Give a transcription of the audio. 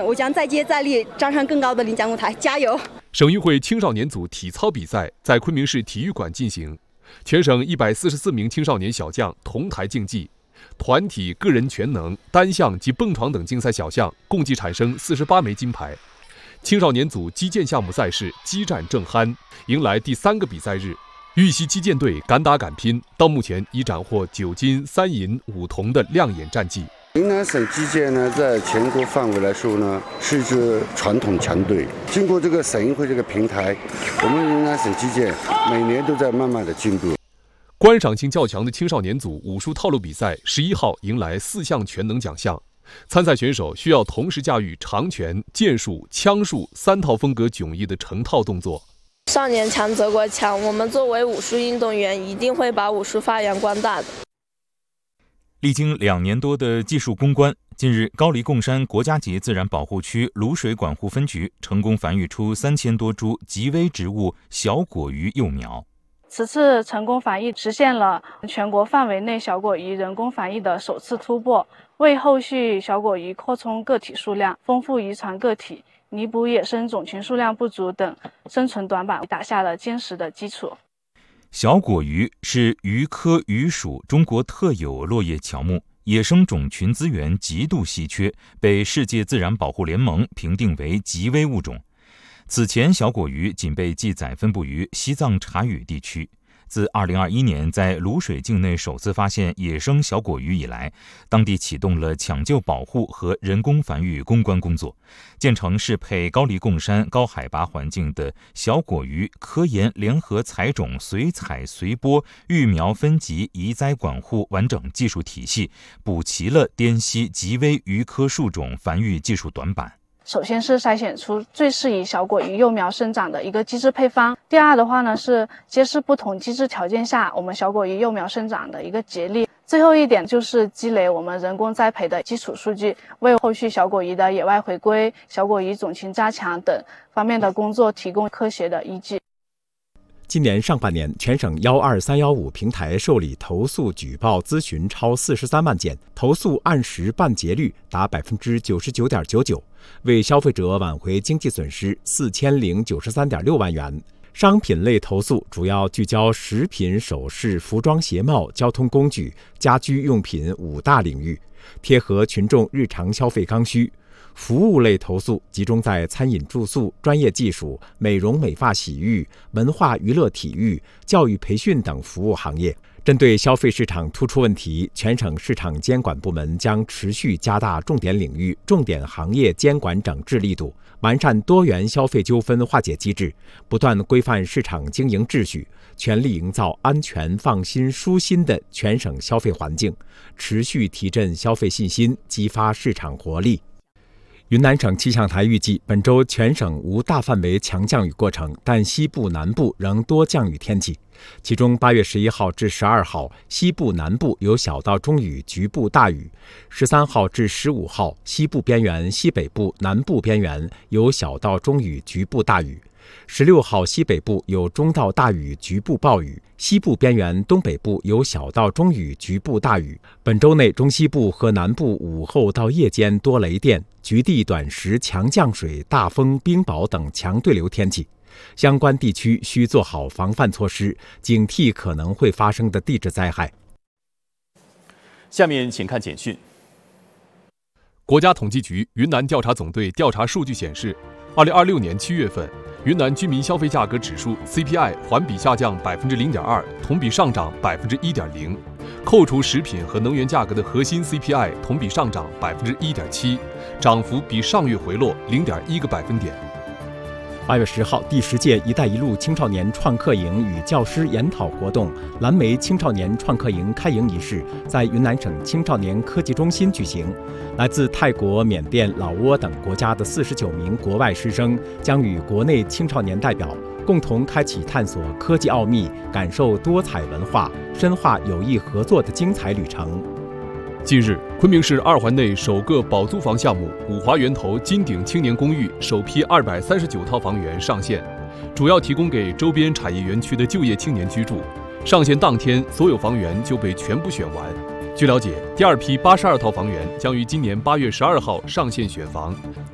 我将再接再厉，站上更高的领奖舞台，加油！ 省运会青少年组体操比赛在昆明市体育馆进行，全省144名青少年小将同台竞技，团体、个人全能、单项及蹦床等竞赛小项共计产生48枚金牌。青少年组击剑项目赛事激战正酣，迎来第3个比赛日。玉溪击剑队敢打敢拼，到目前已斩获9金、3银、5铜的亮眼战绩。 云南省击剑呢，在全国范围来说呢，是一支传统强队。经过这个省运会这个平台，我们云南省击剑每年都在慢慢的进步。 观赏性较强的青少年组武术套路比赛11号迎来4项全能奖项。参赛选手需要同时驾驭长拳、剑术、枪术3套风格迥异的成套动作。 少年强则国强，我们作为武术运动员，一定会把武术发扬光大的。 历经2年多的技术攻关，近日高黎贡山国家级自然保护区卤水管护分局成功繁育出3000多株极危植物小果鱼幼苗。 此次成功繁育实现了全国范围内小果鱼人工繁育的首次突破，为后续小果鱼扩充个体数量、丰富遗传个体、弥补野生种群数量不足等生存短板打下了坚实的基础。 小果鱼是鱼科鱼属中国特有落叶乔木，野生种群资源极度稀缺，被世界自然保护联盟评定为极危物种。此前，小果鱼仅被记载分布于西藏察隅地区。自2021年在卤水境内首次发现野生小果鱼以来，当地启动了抢救保护和人工繁育攻关工作，建成适配高黎贡山高海拔环境的小果鱼科研联合采种随采随播育苗分级移栽管护完整技术体系，补齐了滇西极危鱼科树种繁育技术短板。 首先是筛选出最适宜小果鱼幼苗生长的一个基质配方，第二的话呢是揭示不同基质条件下我们小果鱼幼苗生长的一个节律，最后一点就是积累我们人工栽培的基础数据，为后续小果鱼的野外回归、小果鱼种群加强等方面的工作提供科学的依据。 今年上半年，全省12315平台受理投诉举报咨询超43万件，投诉按时办结率达 99.99%， 为消费者挽回经济损失4093.6万元。商品类投诉主要聚焦食品、首饰、服装鞋帽、交通工具、家居用品5大领域，贴合群众日常消费刚需。服务类投诉集中在餐饮住宿、专业技术、美容美发洗浴、文化娱乐体育、教育培训等服务行业。针对消费市场突出问题，全省市场监管部门将持续加大重点领域、重点行业监管整治力度，完善多元消费纠纷化解机制，不断规范市场经营秩序，全力营造安全、放心、舒心的全省消费环境，持续提振消费信心，激发市场活力。云南省气象台预计，本周全省无大范围强降雨过程，但西部、南部仍多降雨天气。其中8月11号至12号，西部、南部有小到中雨，局部大雨；13号至15号，西部边缘、西北部、南部边缘有小到中雨，局部大雨；16号，西北部有中到大雨，局部暴雨；西部边缘、东北部有小到中雨，局部大雨。本周内，中西部和南部午后到夜间多雷电、局地短时强降水、大风、冰雹等强对流天气。相关地区需做好防范措施，警惕可能会发生的地质灾害。 下面请看简讯。 国家统计局云南调查总队调查数据显示，2026年7月份，云南居民消费价格指数 CPI 环比下降 0.2%， 同比上涨 1.0%。扣除食品和能源价格的核心 CPI 同比上涨 1.7%， 涨幅比上月回落 0.1个百分点。 8月10号，第10届“一带一路”青少年创客营与教师研讨活动蓝莓青少年创客营开营仪式在云南省青少年科技中心举行。来自泰国、缅甸、老挝等国家的49名国外师生将与国内青少年代表共同开启探索科技奥秘、感受多彩文化、深化友谊合作的精彩旅程。 近日，昆明市2环内首个保租房项目五华源头金鼎青年公寓首批239套房源上线，主要提供给周边产业园区的就业青年居住。上线当天，所有房源就被全部选完。据了解，第2批82套房源将于今年8月12号上线选房，